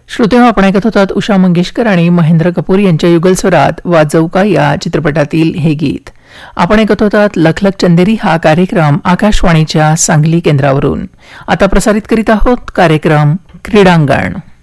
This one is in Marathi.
श्रोते आपण ऐकत होतात उषा मंगेशकर आणि महेंद्र कपूर यांच्या युगलस्वरात वाजवू का या चित्रपटातील हे गीत. आपण ऐकत होतात लखलख चंदेरी हा कार्यक्रम आकाशवाणीच्या सांगली केंद्रावरून. आता प्रसारित करीत आहोत कार्यक्रम क्रीडांगण.